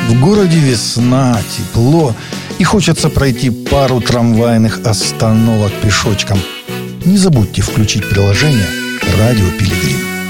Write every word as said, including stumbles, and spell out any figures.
В городе весна, тепло, и хочется пройти пару трамвайных остановок пешочком. Не забудьте включить приложение «Радио Пилигрим».